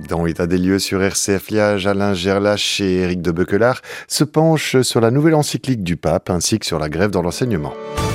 Dans État des lieux sur RCF Liège, Alain Gerlache et Éric de Beuquelard se penchent sur la nouvelle encyclique du pape ainsi que sur la grève dans l'enseignement.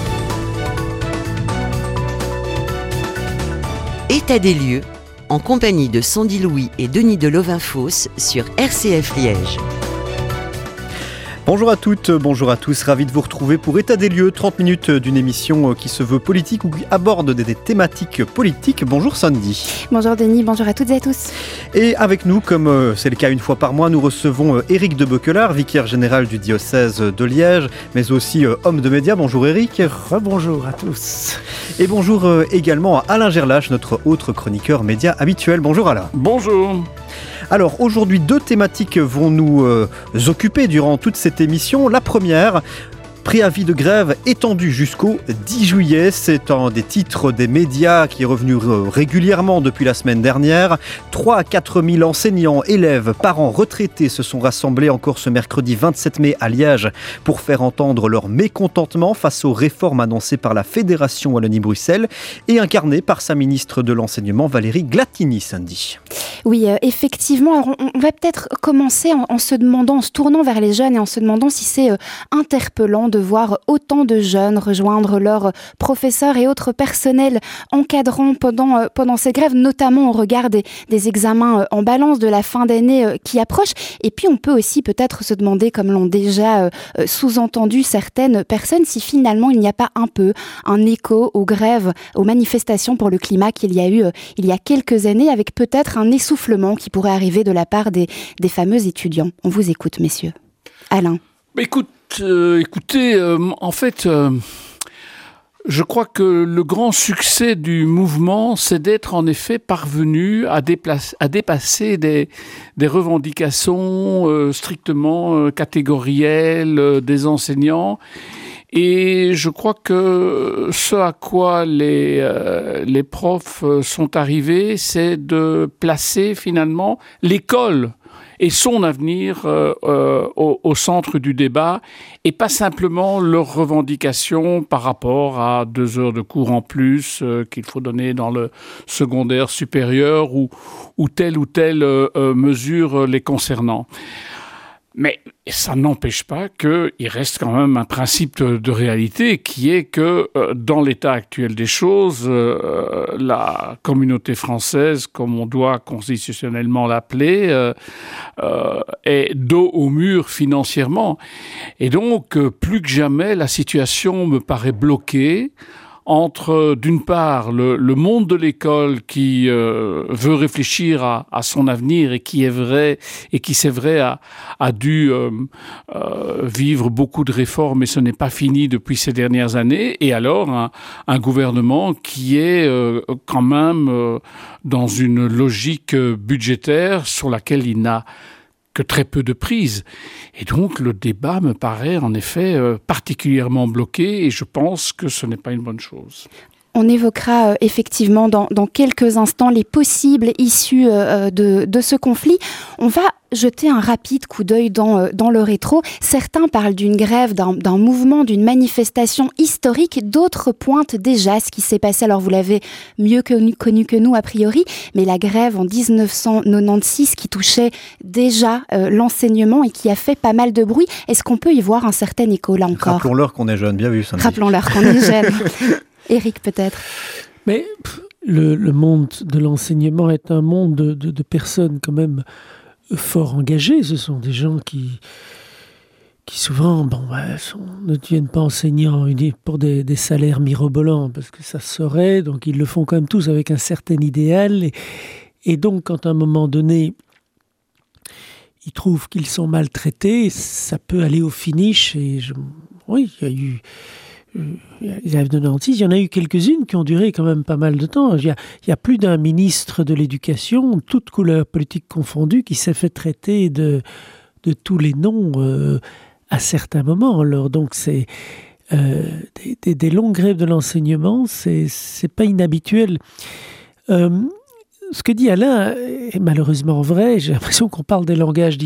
État des lieux, en compagnie de Sandy Louis et Denis de Lovinfosse sur RCF Liège. Bonjour à toutes, bonjour à tous, ravi de vous retrouver pour État des lieux, 30 minutes d'une émission qui se veut politique ou qui aborde des thématiques politiques. Bonjour Sandy. Bonjour Denis, bonjour à toutes et à tous. Et avec nous, comme c'est le cas une fois par mois, nous recevons Éric de Beuquelard, vicaire général du diocèse de Liège, mais aussi homme de médias. Bonjour Éric. Rebonjour à tous. Et bonjour également à Alain Gerlache, notre autre chroniqueur média habituel. Bonjour Alain. Bonjour. Alors aujourd'hui, deux thématiques vont nous occuper durant toute cette émission. La première, préavis de grève étendu jusqu'au 10 juillet. C'est un des titres des médias qui est revenu régulièrement depuis la semaine dernière. 3 à 4 000 enseignants, élèves, parents, retraités se sont rassemblés encore ce mercredi 27 mai à Liège pour faire entendre leur mécontentement face aux réformes annoncées par la Fédération Wallonie-Bruxelles et incarnées par sa ministre de l'Enseignement Valérie Glatini, Sandy. Oui, effectivement. Alors, on va peut-être commencer en se demandant, en se tournant vers les jeunes et en se demandant si c'est interpellant de voir autant de jeunes rejoindre leurs professeurs et autres personnels encadrants pendant ces grèves, notamment au regard des examens en balance de la fin d'année qui approchent. Et puis on peut aussi peut-être se demander, comme l'ont déjà sous-entendu certaines personnes, si finalement il n'y a pas un peu un écho aux grèves, aux manifestations pour le climat qu'il y a eu il y a quelques années, avec peut-être un essoufflement qui pourrait arriver de la part des fameux étudiants. On vous écoute, messieurs. Alain. Écoutez, en fait, je crois que le grand succès du mouvement, c'est d'être en effet parvenu à dépasser des revendications strictement catégorielles des enseignants. Et je crois que ce à quoi les profs sont arrivés, c'est de placer finalement l'école et son avenir au centre du débat, et pas simplement leurs revendications par rapport à 2 heures de cours en plus qu'il faut donner dans le secondaire supérieur ou telle mesure les concernant. Mais ça n'empêche pas qu'il reste quand même un principe de réalité qui est que dans l'état actuel des choses, la communauté française, comme on doit constitutionnellement l'appeler, est dos au mur financièrement. Et donc, plus que jamais, la situation me paraît bloquée entre, d'une part, le monde de l'école qui veut réfléchir à son avenir et qui est vrai et qui, c'est vrai, a dû vivre beaucoup de réformes, et ce n'est pas fini depuis ces dernières années, et alors un gouvernement qui est quand même dans une logique budgétaire sur laquelle il n'a que très peu de prise. Et donc, le débat me paraît en effet particulièrement bloqué, et je pense que ce n'est pas une bonne chose. On évoquera effectivement dans quelques instants les possibles issues de ce conflit. On va jeter un rapide coup d'œil dans le rétro. Certains parlent d'une grève, d'un mouvement, d'une manifestation historique. D'autres pointent déjà ce qui s'est passé. Alors vous l'avez mieux connu que nous a priori, mais la grève en 1996 qui touchait déjà l'enseignement et qui a fait pas mal de bruit. Est-ce qu'on peut y voir un certain écho là encore ? Rappelons-leur qu'on est jeune, bien vu Sandy. Rappelons-leur qu'on est jeune. Éric, peut-être. Mais le monde de l'enseignement est un monde de personnes quand même fort engagées. Ce sont des gens qui souvent ne deviennent pas enseignants pour des salaires mirobolants, parce que ça se saurait, donc ils le font quand même tous avec un certain idéal. Et donc, quand à un moment donné, ils trouvent qu'ils sont maltraités, ça peut aller au finish. Oui, il y a eu... Les grèves de 96, il y en a eu quelques-unes qui ont duré quand même pas mal de temps. Il y a plus d'un ministre de l'Éducation, toutes couleurs politiques confondues, qui s'est fait traiter de tous les noms à certains moments. Alors donc c'est des longues grèves de l'enseignement, c'est pas inhabituel. Ce que dit Alain est malheureusement vrai. J'ai l'impression qu'on parle des langages